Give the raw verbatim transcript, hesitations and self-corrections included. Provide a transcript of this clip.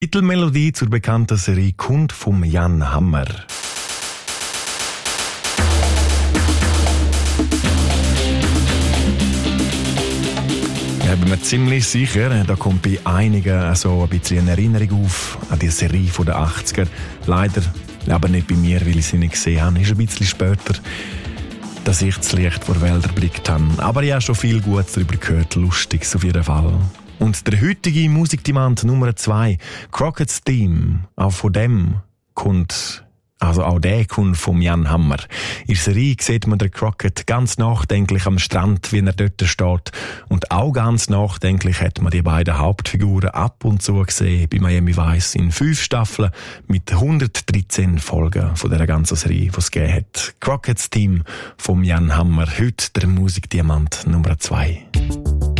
Titelmelodie zur bekannten Serie kommt vom Jan Hammer. Ich bin mir ziemlich sicher, da kommt bei einigen so ein bisschen eine Erinnerung auf an die Serie von den achtziger. Leider, aber nicht bei mir, weil ich sie nicht gesehen habe. Ist ein bisschen später, dass ich das Licht vor Wälder geblickt habe. Aber ich habe schon viel Gutes darüber gehört, Lustiges auf jeden Fall. Und der heutige Musikdemand Nummer zwei, Crockett's Theme, auch von dem kommt... Also auch der kommt vom Jan Hammer. In der Serie sieht man den Crockett ganz nachdenklich am Strand, wie er dort steht. Und auch ganz nachdenklich hat man die beiden Hauptfiguren ab und zu gesehen bei Miami Vice in fünf Staffeln mit hundertdreizehn Folgen von dieser ganzen Serie, die es gegeben hat. Crockett's Theme vom Jan Hammer. Heute der Musikdiamant Nummer zwei.